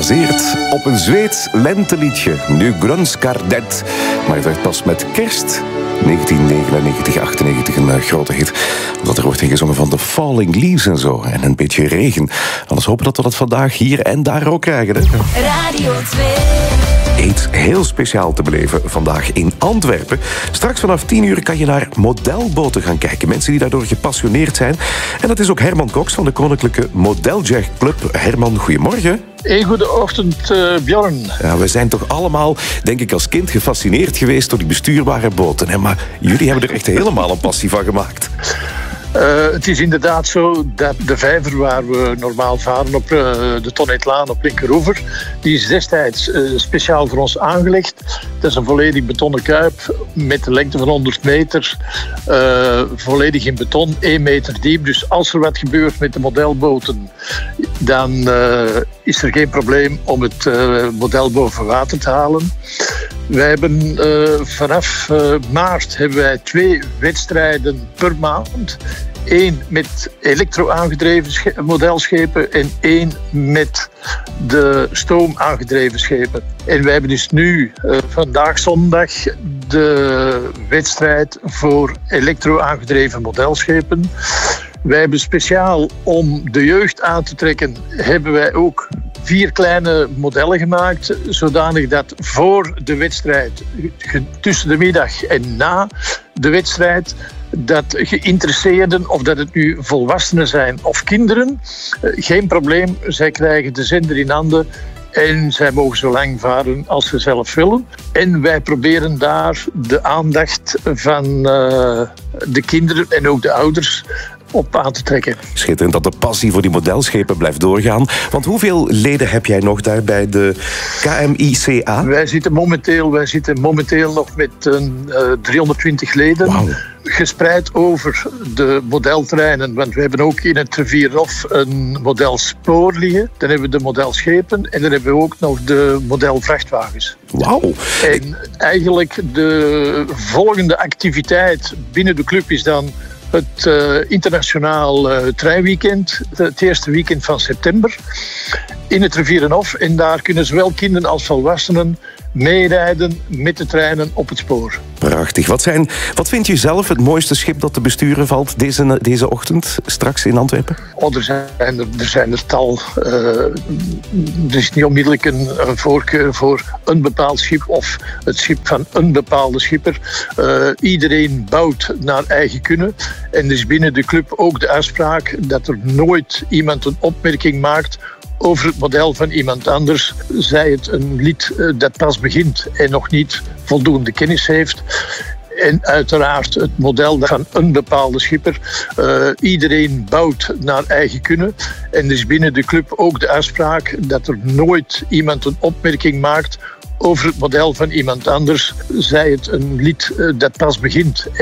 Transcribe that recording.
gebaseerd op een Zweeds lenteliedje, Nu Grönskar-det. Maar het werd pas met kerst 1999, 98 een grote hit. Omdat er wordt in gezongen van de Falling Leaves en zo. En een beetje regen. Anders hopen dat we dat vandaag hier en daar ook krijgen. Hè? Radio 2. Iets heel speciaal te beleven vandaag in Antwerpen. Straks vanaf 10 uur kan je naar modelboten gaan kijken. Mensen die daardoor gepassioneerd zijn. En dat is ook Herman Cox van de Koninklijke Modeljachtclub. Herman, goedemorgen. Een goede ochtend, Bjorn. Ja, we zijn toch allemaal, denk ik, als kind gefascineerd geweest door die bestuurbare boten. Hè? Maar jullie hebben er echt helemaal een passie van gemaakt. Het is inderdaad zo dat de vijver waar we normaal varen op de Tonnetlaan op Linkeroever, die is destijds speciaal voor ons aangelegd. Dat is een volledig betonnen kuip met een lengte van 100 meter, volledig in beton, 1 meter diep. Dus als er wat gebeurt met de modelboten, dan is er geen probleem om het model boven water te halen. Wij hebben vanaf maart hebben wij 2 wedstrijden per maand. 1 met elektro-aangedreven modelschepen en 1 met de stoom aangedreven schepen. En wij hebben dus nu, vandaag zondag, de wedstrijd voor elektro-aangedreven modelschepen. Wij hebben speciaal om de jeugd aan te trekken, hebben wij ook 4 kleine modellen gemaakt, zodanig dat voor de wedstrijd, tussen de middag en na de wedstrijd, dat geïnteresseerden, of dat het nu volwassenen zijn of kinderen, geen probleem. Zij krijgen de zender in handen en zij mogen zo lang varen als ze zelf willen. En wij proberen daar de aandacht van de kinderen en ook de ouders op aan te trekken. Schitterend dat de passie voor die modelschepen blijft doorgaan. Want hoeveel leden heb jij nog daar bij de KMICA? Wij zitten momenteel nog met 320 leden. Wauw. Gespreid over de modelterreinen. Want we hebben ook in het Rivierenhof een modelspoor liggen. Dan hebben we de modelschepen en dan hebben we ook nog de modelvrachtwagens. Wauw. En eigenlijk de volgende activiteit binnen de club is dan het internationaal treinweekend, het eerste weekend van september, in het Rivierenhof. En daar kunnen zowel kinderen als volwassenen meerijden met de treinen op het spoor. Prachtig. Wat vind je zelf het mooiste schip dat te besturen valt deze ochtend, straks in Antwerpen? Oh, er zijn er tal. Er is niet onmiddellijk een voorkeur voor een bepaald schip of het schip van een bepaalde schipper. Iedereen bouwt naar eigen kunnen. En er is binnen de club ook de afspraak dat er nooit iemand een opmerking maakt over het model van iemand anders, zij het een lied dat pas begint en nog niet voldoende kennis heeft. En uiteraard het model van een bepaalde schipper. Iedereen bouwt naar eigen kunnen. En er is binnen de club ook de afspraak dat er nooit iemand een opmerking maakt over het model van iemand anders, zij het een lied dat pas begint